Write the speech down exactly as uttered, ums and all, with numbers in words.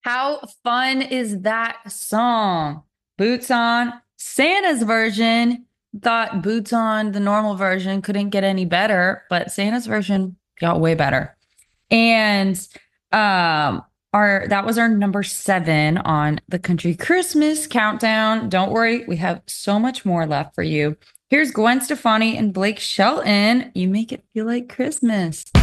How fun is that song? Boots on, Santa's version. Thought Boots on, the normal version, couldn't get any better, but Santa's version got way better. And um our that was our number seven on the country Christmas countdown. Don't worry, we have so much more left for you. Here's Gwen Stefani and Blake Shelton. You make it feel like Christmas.